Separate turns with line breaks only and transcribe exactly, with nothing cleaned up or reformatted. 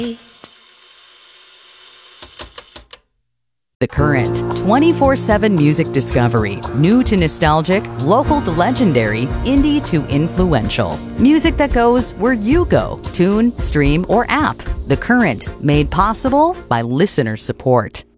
The Current, twenty-four seven music discovery. New to nostalgic, local to legendary, indie to influential. Music that goes where you go. Tune, stream, or app. The Current, made possible by listener support.